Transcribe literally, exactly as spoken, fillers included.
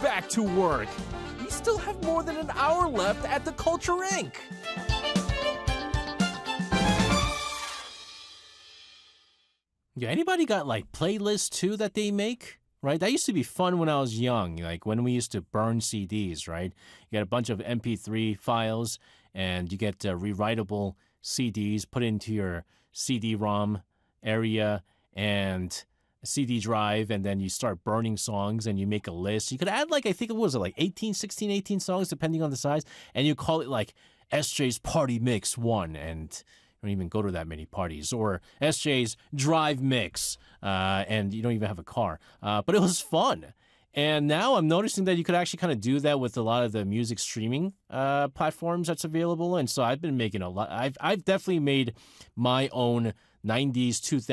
back to work. We still have more than an hour left at the Culture Incorporated. Yeah, anybody got like playlists too that they make? Right? That used to be fun when I was young, like when we used to burn C Ds, right? You get a bunch of M P three files and you get uh, rewritable C Ds put into your C D-ROM area and a C D drive, and then you start burning songs and you make a list. You could add like, I think it was like eighteen, sixteen, eighteen songs depending on the size, and you call it like S J's Party Mix one, and you don't even go to that many parties, or S J's Drive Mix, uh, and you don't even have a car. Uh, but it was fun. And now I'm noticing that you could actually kind of do that with a lot of the music streaming uh, platforms that's available. And so I've been making a lot. I've I've definitely made my own nineties, two thousands